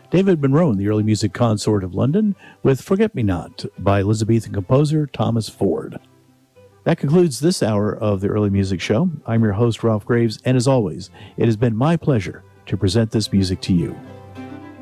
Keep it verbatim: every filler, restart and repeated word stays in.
David Monroe and the Early Music Consort of London with Forget Me Not by Elizabethan composer Thomas Ford. That concludes this hour of the Early Music Show. I'm your host, Ralph Graves, and as always, it has been my pleasure to present this music to you.